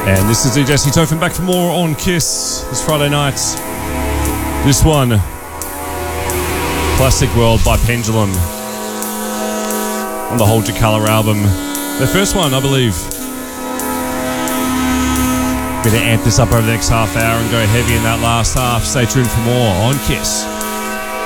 And this is DJ Tofin back for more on Kiss this Friday night. This one, Plastic World by Pendulum on the Hold Your Colour album. Their first one, I believe. We're going to amp this up over the next half hour and go heavy in that last half. Stay tuned for more on Kiss.